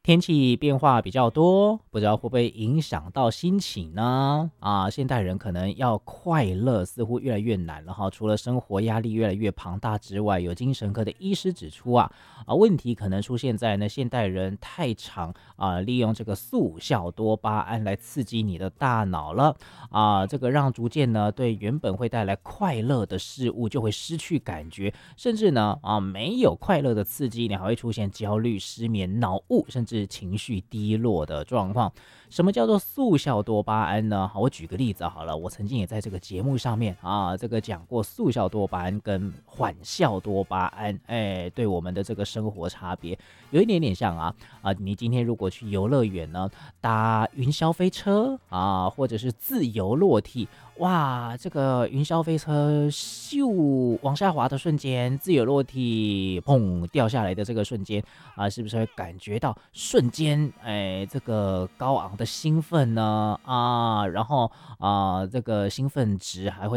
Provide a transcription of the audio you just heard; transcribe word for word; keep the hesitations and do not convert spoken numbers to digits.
天气变化比较多，不知道会不会影响到心情呢？啊，现代人可能要快乐似乎越来越难了哈。除了生活压力越来越庞大之外，有精神科的医师指出啊，啊问题可能出现在呢现代人太常啊利用这个速效多巴胺来刺激你的大脑了啊，这个让逐渐呢对原本会带来快乐的事物就会失去感觉，甚至呢啊没有快乐的刺激，你还会出现焦虑、失眠、脑雾，甚至情绪低落的状况。什么叫做速效多巴胺呢？好，我举个例子好了，我曾经也在这个节目上面啊，这个讲过速效多巴胺跟缓效多巴胺，哎，对我们的这个生活差别有一点点像啊啊，你今天如果去游乐园呢，搭云霄飞车啊，或者是自由落体。哇，这个云霄飞车咻往下滑的瞬间，自由落体砰掉下来的这个瞬间啊，是不是会感觉到瞬间哎这个高昂的兴奋呢？啊，然后啊这个兴奋值还会